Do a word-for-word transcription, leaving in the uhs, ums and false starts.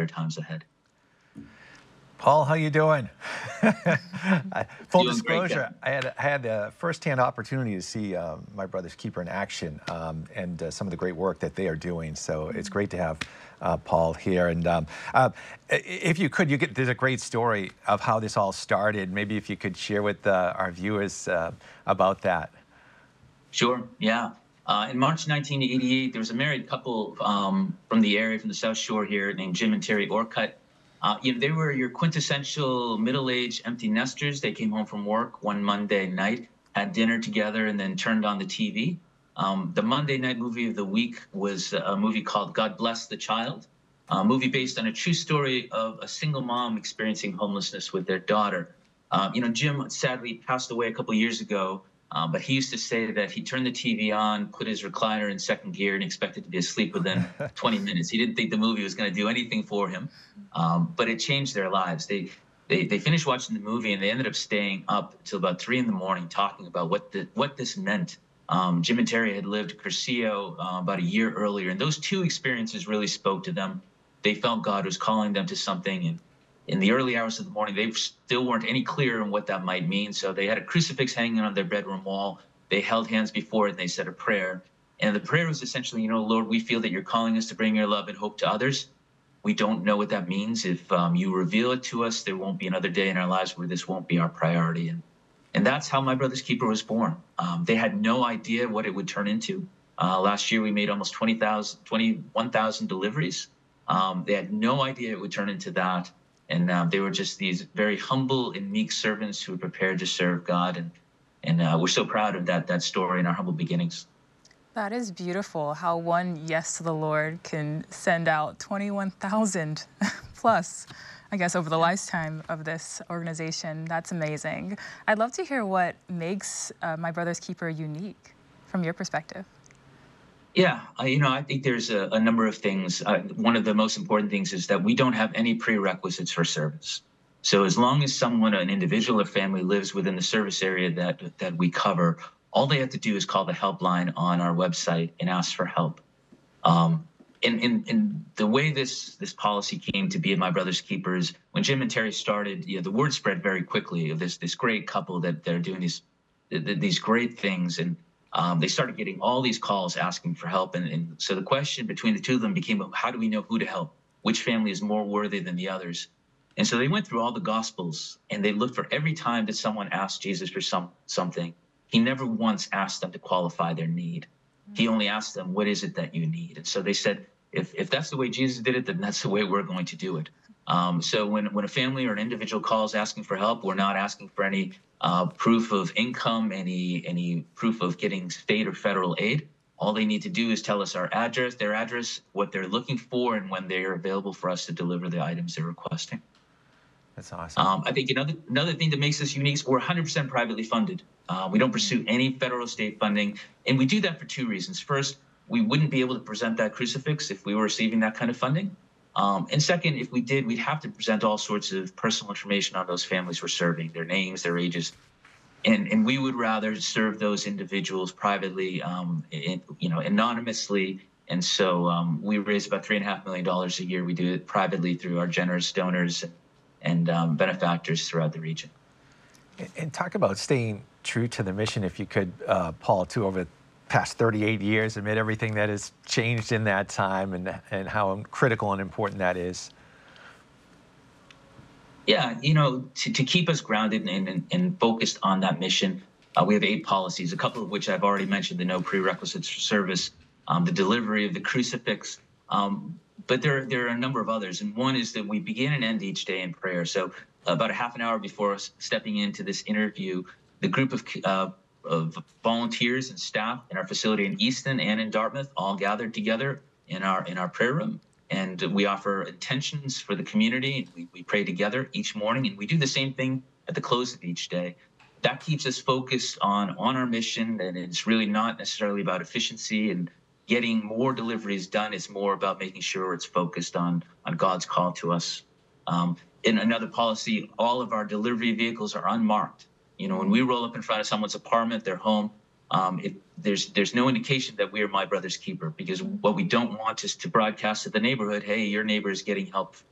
better times ahead. Paul, how you doing? I- Full Doing great, disclosure, Kevin. I had I had a firsthand opportunity to see um, My Brother's Keeper in action, um, and uh, some of the great work that they are doing. So it's great to have uh, Paul here. And um, uh, i- if you could, you get there's a great story of how this all started. Maybe if you could share with uh, our viewers uh, about that. Sure, yeah. Uh, in March nineteen eighty-eight, there was a married couple um, from the area, from the South Shore here, named Jim and Terry Orcutt. Uh, you know, they were your quintessential middle-aged empty nesters. They came home from work one Monday night, had dinner together, and then turned on the T V. Um, the Monday night movie of the week was a movie called God Bless the Child, a movie based on a true story of a single mom experiencing homelessness with their daughter. Uh, you know, Jim sadly passed away a couple years ago, uh, but he used to say that he turned the T V on, put his recliner in second gear, and expected to be asleep within twenty minutes. He didn't think the movie was going to do anything for him, um, but it changed their lives. They, they they finished watching the movie, and they ended up staying up until about three in the morning talking about what the, what this meant. Um, Jim and Terry had lived Cursillo uh, about a year earlier, and those two experiences really spoke to them. They felt God was calling them to something, and in the early hours of the morning, they still weren't any clearer on what that might mean. So they had a crucifix hanging on their bedroom wall. They held hands before it, and they said a prayer. And the prayer was essentially, you know, Lord, we feel that you're calling us to bring your love and hope to others. We don't know what that means. If um, you reveal it to us, there won't be another day in our lives where this won't be our priority. And and that's how My Brother's Keeper was born. Um, they had no idea what it would turn into. Uh, last year, we made almost twenty thousand, twenty-one thousand deliveries. Um, they had no idea it would turn into that. And uh, they were just these very humble and meek servants who were prepared to serve God. And, and uh, we're so proud of that, that story and our humble beginnings. That is beautiful, how one yes to the Lord can send out twenty-one thousand plus, I guess, over the lifetime of this organization. That's amazing. I'd love to hear what makes uh, My Brother's Keeper unique from your perspective. Yeah, uh, you know, I think there's a, a number of things. Uh, one of the most important things is that we don't have any prerequisites for service. So as long as someone, an individual or family, lives within the service area that that we cover, all they have to do is call the helpline on our website and ask for help. Um, and, and, and the way this this policy came to be at My Brother's Keepers, when Jim and Terry started, you know, the word spread very quickly of this this great couple that they're doing these these great things, and um, they started getting all these calls asking for help. And, and so the question between the two of them became, how do we know who to help? Which family is more worthy than the others? And so they went through all the Gospels, and they looked for every time that someone asked Jesus for some something. He never once asked them to qualify their need. He only asked them, what is it that you need? And so they said, if, if that's the way Jesus did it, then that's the way we're going to do it. Um, so when, when a family or an individual calls asking for help, we're not asking for any uh, proof of income, any, any proof of getting state or federal aid. All they need to do is tell us our address, their address, what they're looking for, and when they're available for us to deliver the items they're requesting. That's awesome. Um, I think another another thing that makes us unique is we're one hundred percent privately funded. Uh, we don't pursue any federal or state funding, and we do that for two reasons. First, we wouldn't be able to present that crucifix if we were receiving that kind of funding. Um, and second, if we did, we'd have to present all sorts of personal information on those families we're serving, their names, their ages. And, and we would rather serve those individuals privately, um, in, you know, anonymously. And so um, we raise about three and a half million dollars a year. We do it privately through our generous donors and, and um, benefactors throughout the region. And, and talk about staying true to the mission, if you could, uh, Paul, too, over the past thirty-eight years, amid everything that has changed in that time, and and how critical and important that is. Yeah, you know, to, to keep us grounded and, and, and focused on that mission, uh, we have eight policies, a couple of which I've already mentioned, the no prerequisites for service, um, the delivery of the crucifix, um, but there, there are a number of others. And one is that we begin and end each day in prayer. So about a half an hour before us stepping into this interview, the group of, uh, of volunteers and staff in our facility in Easton and in Dartmouth all gathered together in our, in our prayer room. And we offer intentions for the community. We, we pray together each morning, and we do the same thing at the close of each day. That keeps us focused on, on our mission, and it's really not necessarily about efficiency and getting more deliveries done. It's more about making sure it's focused on, on God's call to us. Um, in another policy, all of our delivery vehicles are unmarked. You know, when we roll up in front of someone's apartment, their home, Um, if there's there's no indication that we are My Brother's Keeper, because what we don't want is to broadcast to the neighborhood, hey, your neighbor is getting help